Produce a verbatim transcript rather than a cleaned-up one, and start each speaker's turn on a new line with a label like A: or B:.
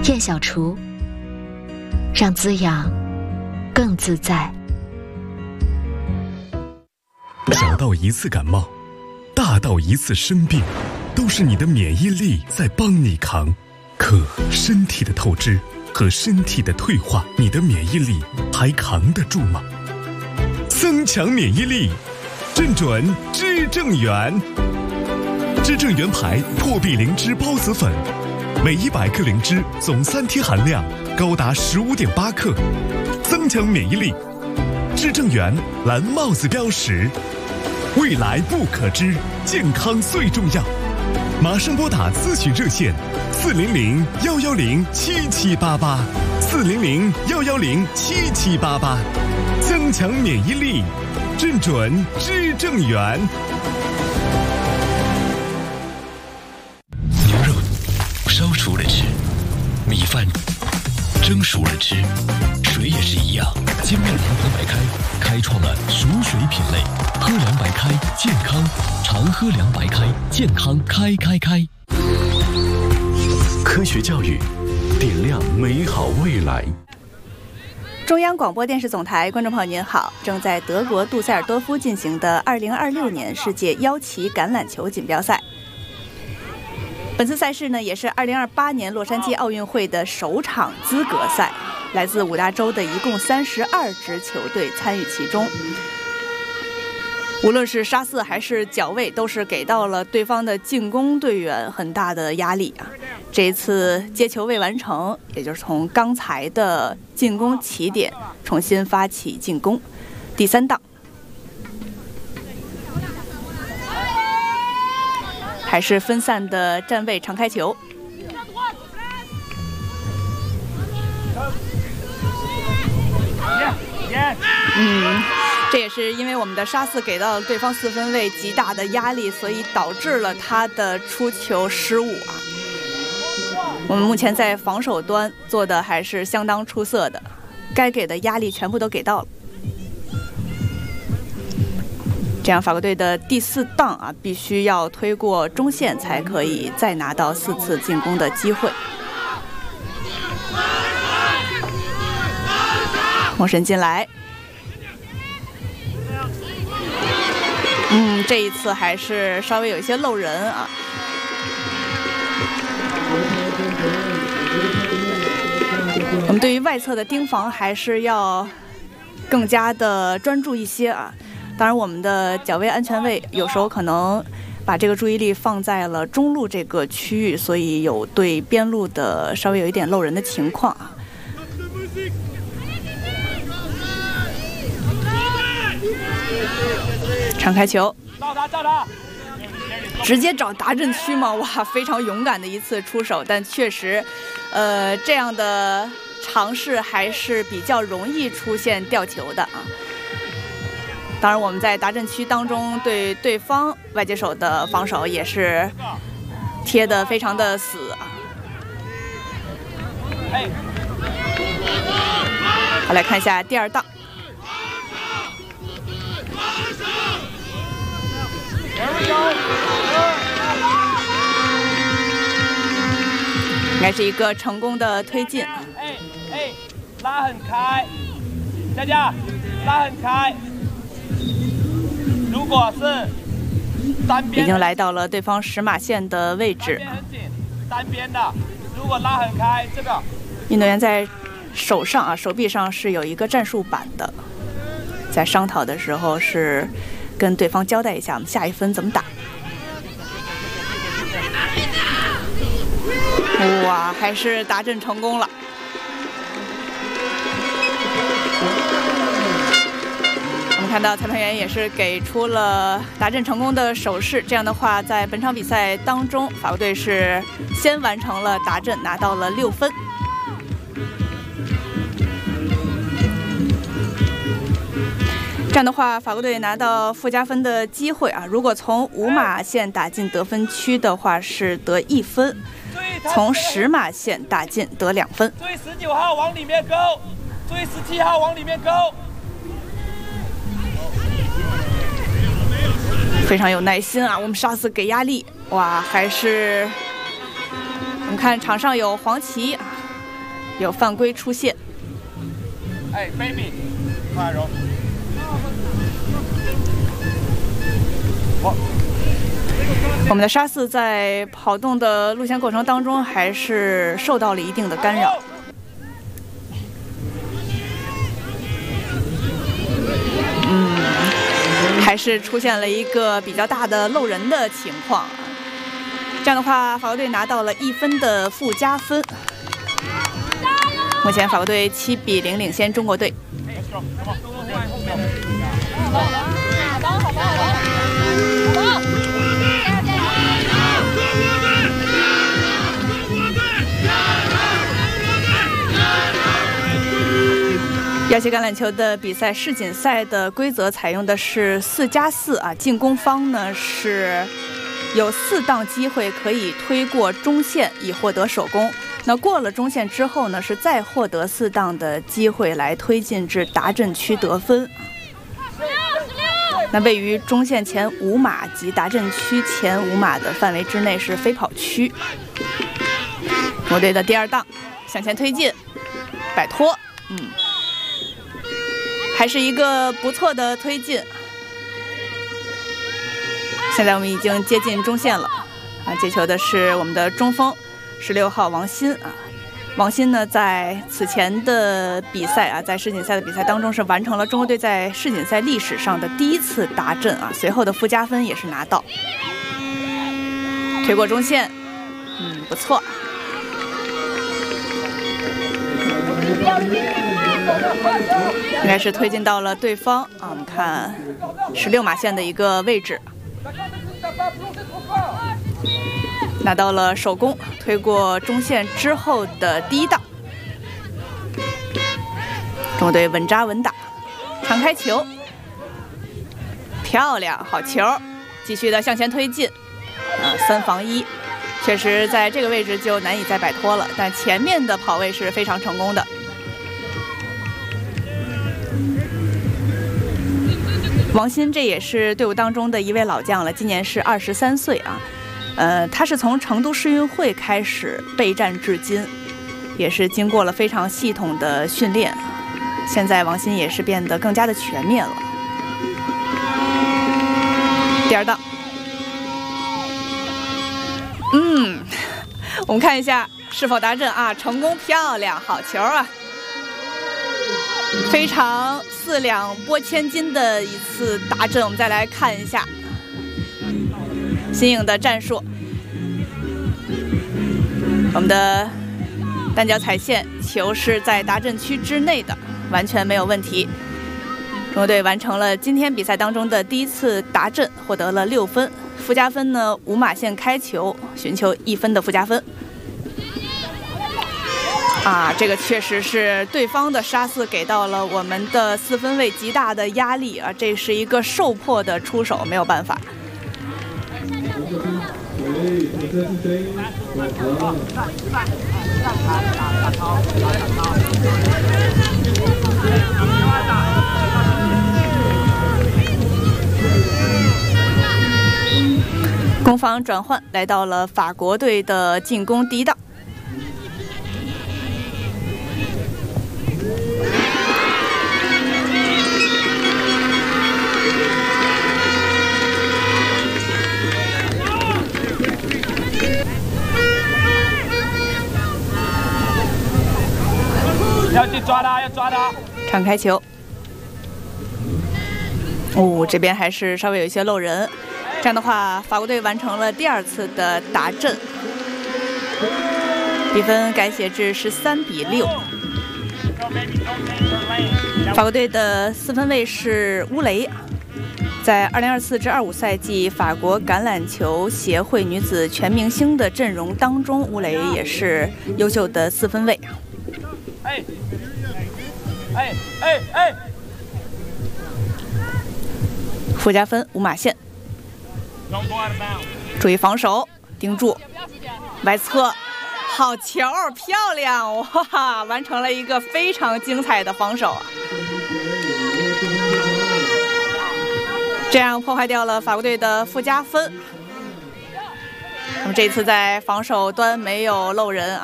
A: 燕小厨，让滋养更自在。
B: 小到一次感冒，大到一次生病，都是你的免疫力在帮你扛。可身体的透支和身体的退化，你的免疫力还扛得住吗？增强免疫力，正准知正元。知正元牌破壁灵芝孢子粉，每一百克灵芝总三贴含量高达十五点八克，增强免疫力。知正元蓝帽子标识，未来不可知，健康最重要。马上拨打咨询热线四零零幺幺零七七八八，四零零幺幺零七七八八，增强免疫力，正准知正元。
C: 牛肉烧熟了吃，米饭蒸熟了吃，水也是一样。金麦郎河白开开创了熟水品类，喝凉白开健康，常喝凉白开健康开开开。
D: 科学教育，点亮美好未来。
E: 中央广播电视总台观众朋友您好，正在德国杜塞尔多夫进行的二零二六年世界腰旗橄榄球锦标赛。本次赛事呢，也是二零二八年洛杉矶奥运会的首场资格赛，来自五大洲的一共三十二支球队参与其中。无论是杀四还是脚位，都是给到了对方的进攻队员很大的压力啊。这一次接球未完成，也就是从刚才的进攻起点重新发起进攻，第三档。还是分散的站位长开球，嗯，这也是因为我们的杀四给到对方四分卫极大的压力，所以导致了他的出球失误啊。我们目前在防守端做的还是相当出色的，该给的压力全部都给到了。这样法国队的第四档啊，必须要推过中线才可以再拿到四次进攻的机会。莫神进来，嗯，这一次还是稍微有一些漏人啊。我们对于外侧的盯防还是要更加的专注一些啊。当然，我们的脚位安全卫有时候可能把这个注意力放在了中路这个区域，所以有对边路的稍微有一点漏人的情况啊。长开球，直接找达阵区吗？哇，非常勇敢的一次出手，但确实，呃，这样的尝试还是比较容易出现掉球的啊。当然，我们在达阵区当中对对方外接手的防守也是贴得非常的死啊。好，来看一下第二档。应该是一个成功的推进。
F: 哎哎，拉很开，佳佳，拉很开。如果是单边，
E: 已经来到了对方十码线的位置。
F: 很紧，单边的，如果拉很开，这个
E: 运动员在手上啊，手臂上是有一个战术板的，在商讨的时候是跟对方交代一下，我们下一分怎么打。哇，还是达阵成功了。我们看到裁判员也是给出了达阵成功的手势，这样的话，在本场比赛当中，法国队是先完成了达阵，拿到了六分。这样的话，法国队拿到附加分的机会啊！如果从五码线打进得分区的话，是得一分；从十码线打进得两分。
F: 注意十九号往里面勾，注意十七号往里面勾。
E: 非常有耐心啊！我们杀死给压力，哇，还是我们看场上有黄旗， 有犯规出现。
F: 哎 ，baby， 快揉。
E: 我们的沙四在跑动的路线过程当中，还是受到了一定的干扰。嗯，还是出现了一个比较大的漏人的情况。这样的话，法国队拿到了一分的附加分。目前法国队七比零领先中国队。腰旗橄榄球的比赛世锦赛的规则采用的是四加四啊，进攻方呢是有四档机会可以推过中线以获得首攻，那过了中线之后呢是再获得四档的机会来推进至达阵区得分。那位于中线前五码及达阵区前五码的范围之内是飞跑区。国队的第二档向前推进，摆脱，嗯。还是一个不错的推进。现在我们已经接近中线了啊！接球的是我们的中锋十六号王鑫啊。王鑫呢，在此前的比赛啊，在世锦赛的比赛当中是完成了中国队在世锦赛历史上的第一次达阵啊，随后的附加分也是拿到。推过中线，嗯，不错。应该是推进到了对方啊，我们看十六码线的一个位置，拿到了首攻，推过中线之后的第一档。中国队稳扎稳打，长开球，漂亮，好球，继续的向前推进，啊，三防一，确实在这个位置就难以再摆脱了，但前面的跑位是非常成功的。王鑫这也是队伍当中的一位老将了，今年是二十三岁啊。呃，他是从成都世运会开始备战至今，也是经过了非常系统的训练。现在王鑫也是变得更加的全面了。第二档，嗯，我们看一下是否达阵啊，成功，漂亮，好球啊！非常四两拨千斤的一次达阵，我们再来看一下新颖的战术。我们的单脚踩线，球是在达阵区之内的，完全没有问题。中国队完成了今天比赛当中的第一次达阵，获得了六分，附加分呢五码线开球，寻求一分的附加分。啊，这个确实是对方的杀四给到了我们的四分卫极大的压力啊，这是一个受迫的出手，没有办法。攻防转换来到了法国队的进攻第一档。
F: 要去抓他，要抓他！
E: 长开球。哦，这边还是稍微有一些漏人。这样的话，法国队完成了第二次的达阵，比分改写至十三比六。法国队的四分卫是乌雷，在二零二四至二五赛季法国橄榄球协会女子全明星的阵容当中，乌雷也是优秀的四分卫。
F: 哎哎哎哎！
E: 附加分五码线，注意防守，盯住外侧，好球，漂亮！哇，完成了一个非常精彩的防守，这样破坏掉了法国队的附加分。那么这次在防守端没有漏人